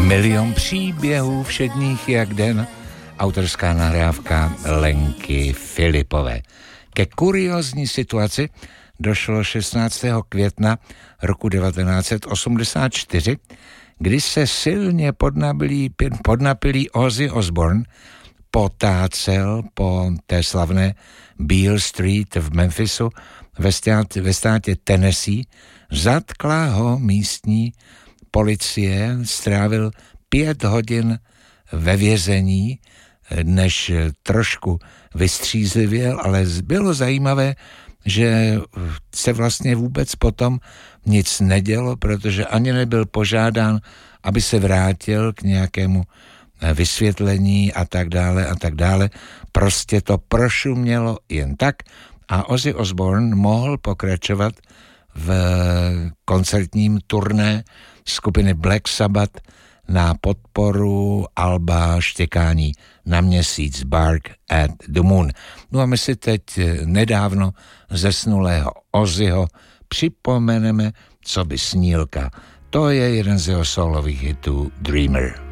Milion příběhů všedních jak den, autorská nahrávka Lenky Filipové. Ke kuriózní situaci došlo 16. května roku 1984, kdy se silně podnapilý Ozzy Osbourne potácel po té slavné Beale Street v Memphisu ve státě Tennessee. Zatkla ho místní policie, strávil 5 hodin ve vězení, než trošku vystřízlivěl, ale bylo zajímavé, že se vlastně vůbec potom nic nedělo, protože ani nebyl požádán, aby se vrátil k nějakému vysvětlení a tak dále. Prostě to prošumělo jen tak a Ozzy Osbourne mohl pokračovat v koncertním turné skupiny Black Sabbath na podporu alba Štěkání na měsíc, Bark at the Moon. No a my si teď nedávno zesnulého Ozzyho připomeneme, co by snílka. To je jeden z jeho solových hitů Dreamer.